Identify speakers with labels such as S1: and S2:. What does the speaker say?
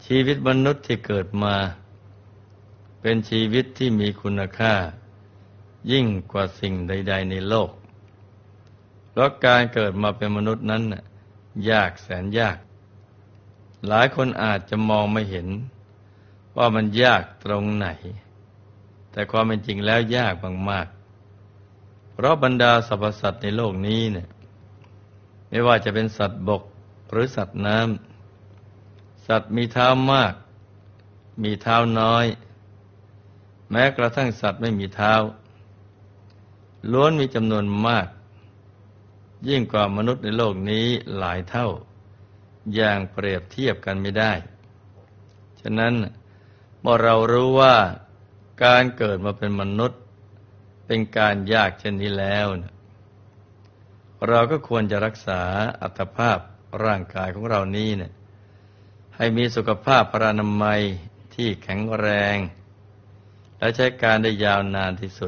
S1: ชีวิตมนุษย์ที่เกิดมาเป็นชีวิตที่มีคุณค่ายิ่งกว่าสิ่งใดๆในโลกเพราะการเกิดมาเป็นมนุษย์นั้นยากแสนยากหลายคนอาจจะมองไม่เห็นว่ามันยากตรงไหนแต่ความเป็นจริงแล้วยากมากๆเพราะบรรดาสรรพสัตว์ในโลกนี้เนี่ยไม่ว่าจะเป็นสัตว์บกหรือสัตว์น้ำสัตว์มีเท้ามากมีเท้าน้อยแม้กระทั่งสัตว์ไม่มีเท้าล้วนมีจำนวนมากยิ่งกว่ามนุษย์ในโลกนี้หลายเท่าอย่างเปรียบเทียบกันไม่ได้ฉะนั้นเมื่อเรารู้ว่าการเกิดมาเป็นมนุษย์เป็นการยากเช่นนี้แล้วเราก็ควรจะรักษาอัตภาพร่างกายของเรานี้ให้มีสุขภาพพรรณนามัยที่แข็งแรงและใช้การได้ยาวนานที่สุด